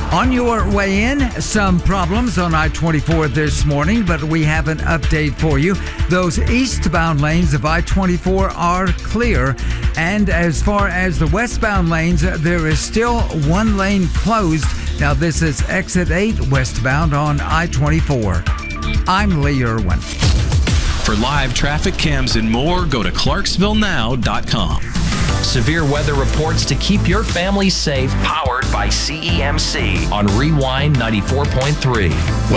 On your way in, some problems on I-24 this morning, but we have an update for you. Those eastbound lanes of I-24 are clear. And as far as the westbound lanes, there is still one lane closed. Now, this is exit 8 westbound on I-24. I'm Lee Irwin. For live traffic cams and more, go to ClarksvilleNow.com. Severe weather reports to keep your family safe, powered by CEMC on Rewind 94.3.